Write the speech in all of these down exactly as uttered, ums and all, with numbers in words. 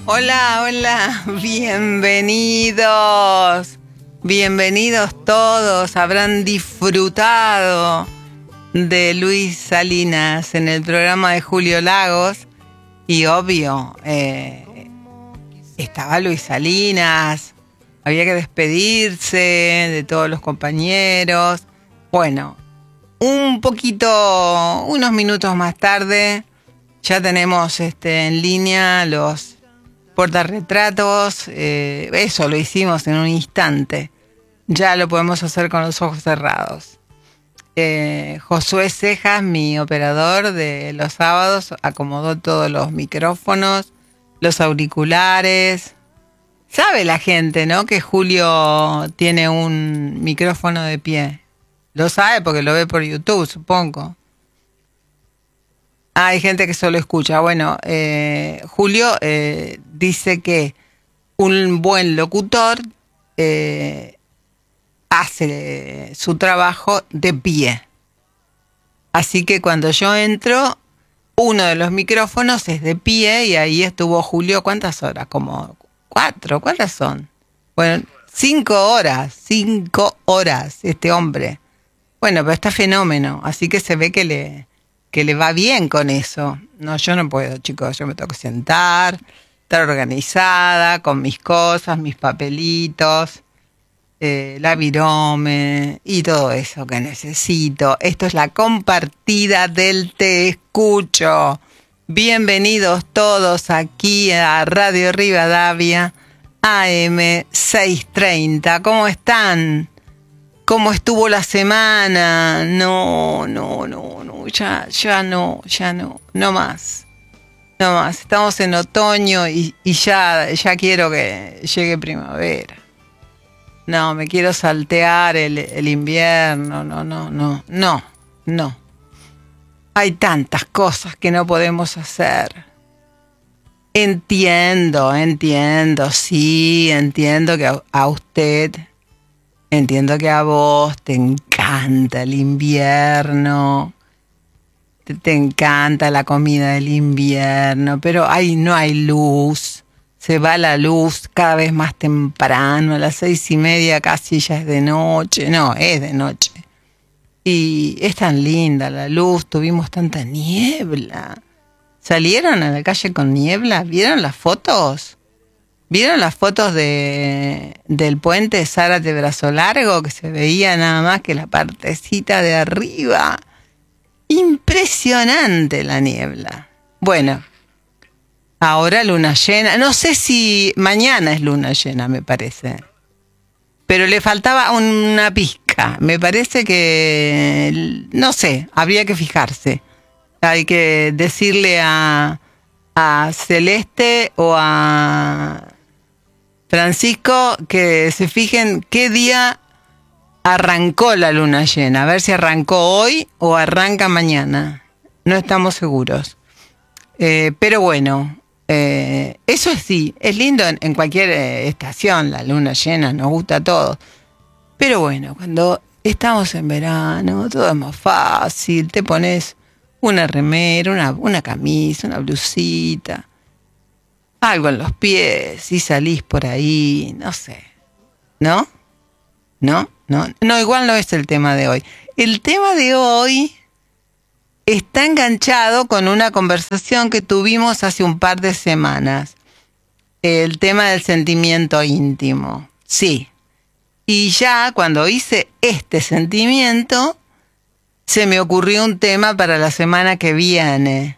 Hola, hola, bienvenidos, bienvenidos todos, habrán disfrutado de Luis Salinas en el programa de Julio Lagos y obvio, eh, estaba Luis Salinas, había que despedirse de todos los compañeros, bueno, un poquito, unos minutos más tarde, ya tenemos este, en línea los portarretratos, eh, eso lo hicimos en un instante. Ya lo podemos hacer con los ojos cerrados. Eh, Josué Cejas, mi operador de los sábados, acomodó todos los micrófonos, los auriculares. Sabe la gente, ¿no? Que Julio tiene un micrófono de pie. Lo sabe porque lo ve por YouTube, supongo. Ah, hay gente que solo escucha. Bueno, eh, Julio eh, dice que un buen locutor eh, hace su trabajo de pie. Así que cuando yo entro, uno de los micrófonos es de pie y ahí estuvo Julio, ¿cuántas horas? Como cuatro, ¿cuántas son? Bueno, cinco horas, cinco horas este hombre. Bueno, pero está fenómeno, así que se ve que le... que le va bien con eso. No, yo no puedo, chicos, yo me tengo que sentar, estar organizada con mis cosas, mis papelitos, eh, la virome y todo eso que necesito. Esto es la compartida del Te Escucho. Bienvenidos todos aquí a Radio Rivadavia, A M seiscientos treinta. ¿Cómo están? ¿Cómo estuvo la semana? No, no, no, no, ya, ya no, ya no, no más, no más. Estamos en otoño y, y ya, ya quiero que llegue primavera. No, me quiero saltear el, el invierno, no, no, no, no, no. Hay tantas cosas que no podemos hacer. Entiendo, entiendo, sí, entiendo que a, a usted... Entiendo que a vos te encanta el invierno, te, te encanta la comida del invierno, pero ahí no hay luz, se va la luz cada vez más temprano, a las seis y media casi ya es de noche, no, es de noche. Y es tan linda la luz, tuvimos tanta niebla. ¿Salieron a la calle con niebla? ¿Vieron las fotos? ¿Vieron las fotos de, del puente Zárate Brazo Largo? Que se veía nada más que la partecita de arriba. Impresionante la niebla. Bueno, ahora luna llena. No sé si mañana es luna llena, me parece. Pero le faltaba una pizca. Me parece que, no sé, habría que fijarse. Hay que decirle a, a Celeste o a... Francisco, que se fijen qué día arrancó la luna llena. A ver si arrancó hoy o arranca mañana. No estamos seguros. Eh, pero bueno, eh, eso sí, es lindo en, en cualquier eh, estación, la luna llena, nos gusta a todos. Pero bueno, cuando estamos en verano, todo es más fácil. Te pones una remera, una, una camisa, una blusita, algo en los pies y salís por ahí, no sé. ¿No? ¿No? ¿No? No, igual no es el tema de hoy. El tema de hoy está enganchado con una conversación que tuvimos hace un par de semanas. El tema del sentimiento íntimo. Sí. Y ya cuando hice este sentimiento, se me ocurrió un tema para la semana que viene,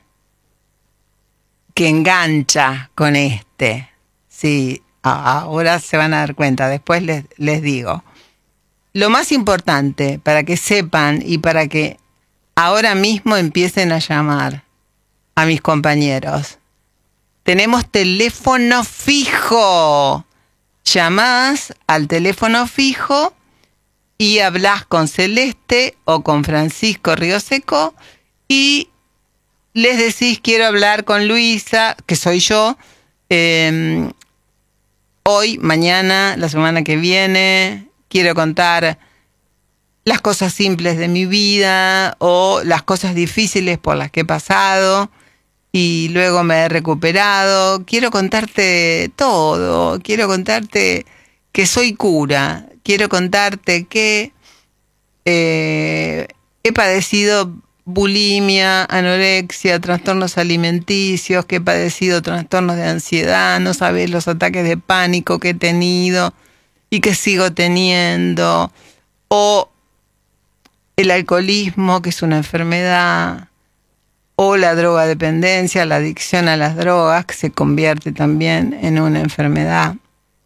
que engancha con este. Sí, ahora se van a dar cuenta, después les, les digo. Lo más importante, para que sepan y para que ahora mismo empiecen a llamar a mis compañeros. Tenemos teléfono fijo. Llamás al teléfono fijo y hablas con Celeste o con Francisco Ríoseco y les decís, quiero hablar con Luisa, que soy yo, eh, hoy, mañana, la semana que viene, quiero contar las cosas simples de mi vida o las cosas difíciles por las que he pasado y luego me he recuperado. Quiero contarte todo, quiero contarte que soy cura, quiero contarte que eh, he padecido bulimia, anorexia, trastornos alimenticios, que he padecido trastornos de ansiedad, no sabes los ataques de pánico que he tenido y que sigo teniendo, o el alcoholismo, que es una enfermedad, o la drogadependencia, la adicción a las drogas, que se convierte también en una enfermedad.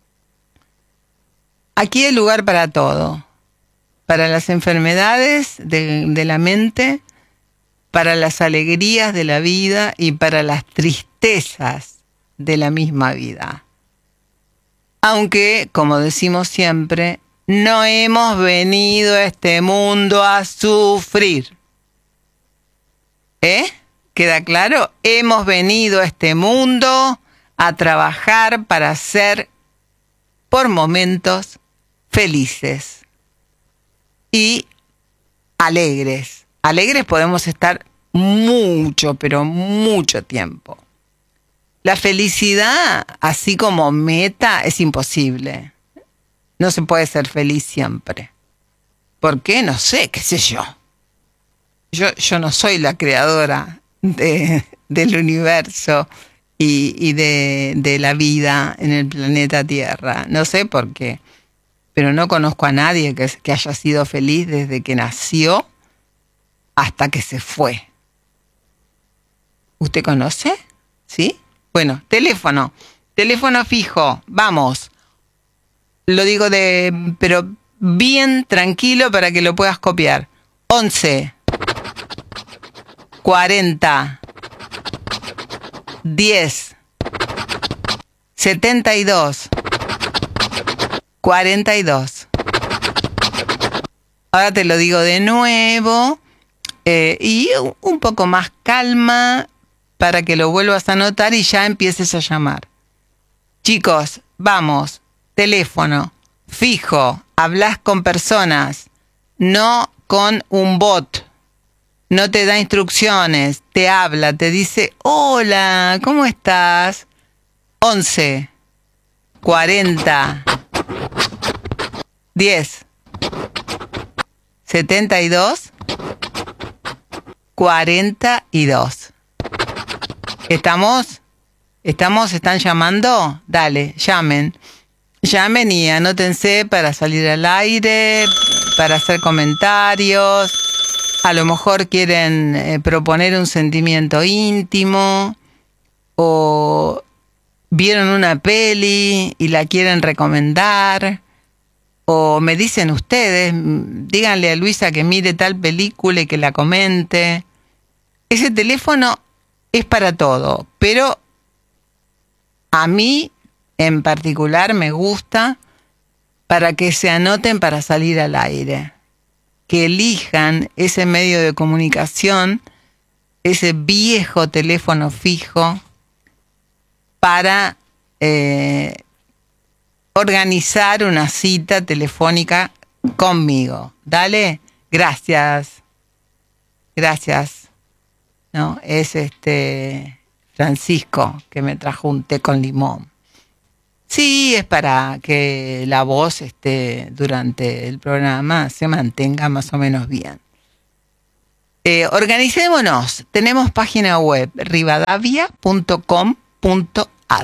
Aquí hay lugar para todo, para las enfermedades de, de la mente, para las alegrías de la vida y para las tristezas de la misma vida. Aunque, como decimos siempre, no hemos venido a este mundo a sufrir. ¿Eh? ¿Queda claro? Hemos venido a este mundo a trabajar para ser, por momentos, felices y alegres. Alegres podemos estar mucho, pero mucho tiempo. La felicidad, así como meta, es imposible. No se puede ser feliz siempre. ¿Por qué? No sé, qué sé yo. Yo, yo no soy la creadora de, del universo y, y de, de la vida en el planeta Tierra. No sé por qué. Pero no conozco a nadie que, que haya sido feliz desde que nació hasta que se fue. ¿Usted conoce? ¿Sí? Bueno, teléfono. Teléfono fijo. Vamos. Lo digo de, pero bien tranquilo para que lo puedas copiar. once, cuarenta, diez, setenta y dos, cuarenta y dos. Ahora te lo digo de nuevo eh, y un poco más calma para que lo vuelvas a anotar y ya empieces a llamar. Chicos, vamos. Teléfono fijo, hablas con personas, no con un bot. No te da instrucciones, te habla, te dice, hola, ¿cómo estás? once, cuarenta, diez, setenta y dos, cuarenta y dos. ¿Estamos? ¿Estamos? ¿Están llamando? Dale, llamen. Llamen y anótense para salir al aire, para hacer comentarios. A lo mejor quieren eh, proponer un sentimiento íntimo o vieron una peli y la quieren recomendar. O me dicen ustedes, díganle a Luisa que mire tal película y que la comente. Ese teléfono es para todo, pero a mí en particular me gusta para que se anoten para salir al aire, que elijan ese medio de comunicación, ese viejo teléfono fijo, para eh, organizar una cita telefónica conmigo. Dale, gracias, gracias. No, es este Francisco que me trajo un té con limón. Sí, es para que la voz este, durante el programa se mantenga más o menos bien. Eh, organicémonos. Tenemos página web rivadavia punto com punto ar.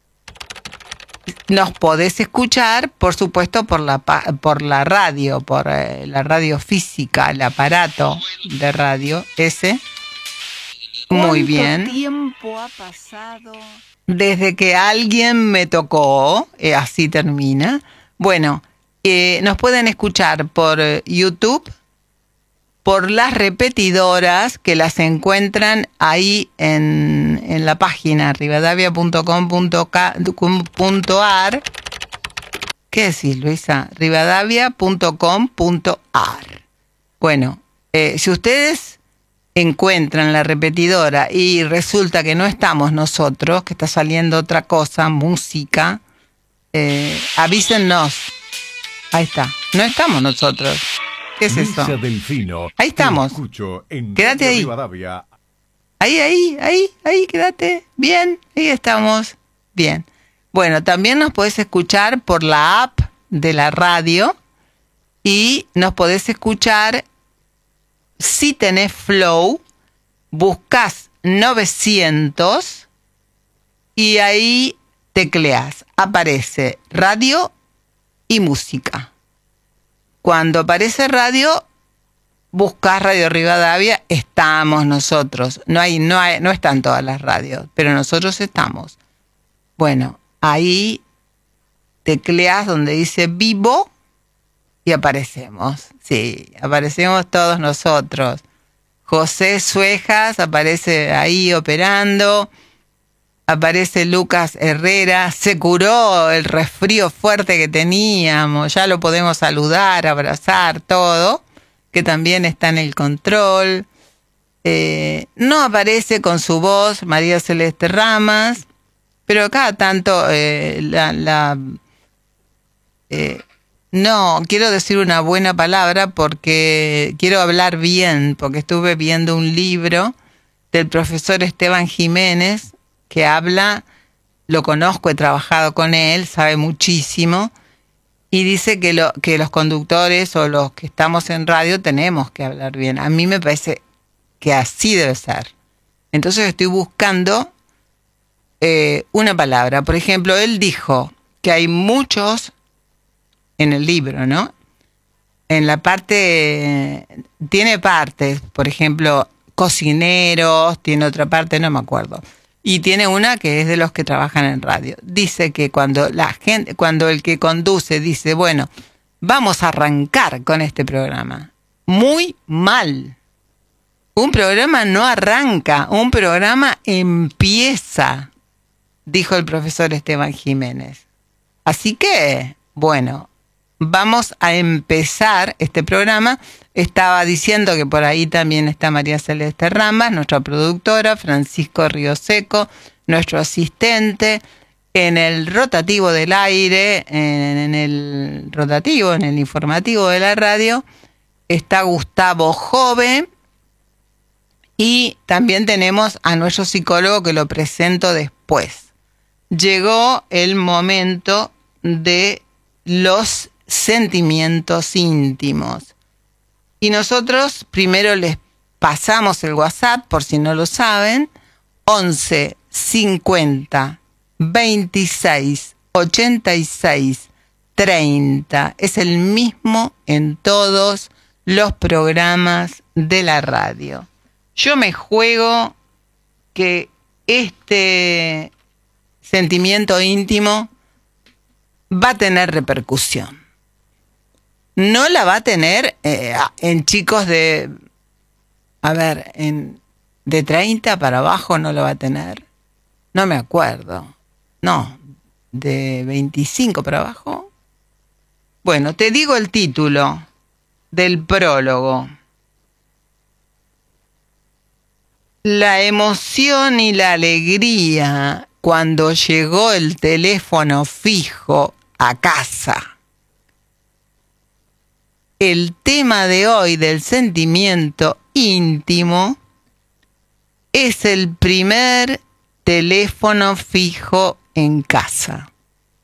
Nos podés escuchar, por supuesto, por la, por la radio, por eh, la radio física, el aparato de radio ese. Muy bien. ¿Cuánto tiempo ha pasado desde que alguien me tocó? Eh, así termina. Bueno, eh, nos pueden escuchar por YouTube, por las repetidoras que las encuentran ahí en, en la página rivadavia punto com punto ar. ¿Qué decís, Luisa? rivadavia punto com punto ar. Bueno, eh, si ustedes encuentran la repetidora y resulta que no estamos nosotros, que está saliendo otra cosa, música, eh, avísennos. Ahí está, no estamos nosotros. ¿Qué es eso? Delfino, ahí estamos. Quédate ahí. Rivadavia. Ahí, ahí, ahí, ahí, quédate. Bien, ahí estamos. Bien. Bueno, también nos podés escuchar por la app de la radio y nos podés escuchar si tenés Flow, buscás novecientos y ahí tecleás. Aparece radio y música. Cuando aparece radio, buscás Radio Rivadavia, estamos nosotros. No hay, no hay, no están todas las radios, pero nosotros estamos. Bueno, ahí tecleás donde dice vivo y aparecemos. Sí, aparecemos todos nosotros. José Suejas aparece ahí operando. Aparece Lucas Herrera. Se curó el resfrío fuerte que teníamos. Ya lo podemos saludar, abrazar, todo. Que también está en el control. Eh, no aparece con su voz María Celeste Ramas, pero cada tanto eh, la... la eh, no, quiero decir una buena palabra porque quiero hablar bien, porque estuve viendo un libro del profesor Esteban Jiménez que habla, lo conozco, he trabajado con él, sabe muchísimo, y dice que, lo, que los conductores o los que estamos en radio tenemos que hablar bien. A mí me parece que así debe ser. Entonces estoy buscando eh, una palabra. Por ejemplo, él dijo que hay muchos en el libro, ¿no? En la parte, tiene partes, por ejemplo, cocineros, tiene otra parte, no me acuerdo. Y tiene una que es de los que trabajan en radio. Dice que cuando la gente, cuando el que conduce dice, bueno, vamos a arrancar con este programa. Muy mal. Un programa no arranca, un programa empieza, dijo el profesor Esteban Jiménez. Así que, bueno, vamos a empezar este programa. Estaba diciendo que por ahí también está María Celeste Ramas, nuestra productora, Francisco Ríoseco, nuestro asistente. En el rotativo del aire, en el rotativo, en el informativo de la radio, está Gustavo Jove. Y también tenemos a nuestro psicólogo que lo presento después. Llegó el momento de los sentimientos íntimos. Y nosotros primero les pasamos el WhatsApp, por si no lo saben, once cincuenta veintiséis ochenta y seis treinta. Es el mismo en todos los programas de la radio. Yo me juego que este sentimiento íntimo va a tener repercusión. No la va a tener eh, en chicos de, a ver, en, de treinta para abajo no lo va a tener. No me acuerdo. No, de veinticinco para abajo. Bueno, te digo el título del prólogo. La emoción y la alegría cuando llegó el teléfono fijo a casa. El tema de hoy del sentimiento íntimo es el primer teléfono fijo en casa.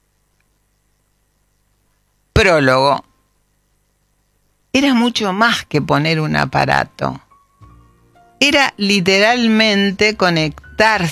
Prólogo. Era mucho más que poner un aparato. Era literalmente conectarse